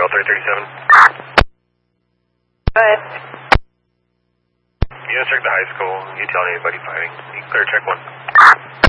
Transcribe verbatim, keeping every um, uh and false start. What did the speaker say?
three thirty-seven. Go ahead. You gonna check the high school. You tell anybody fighting. You clear check one.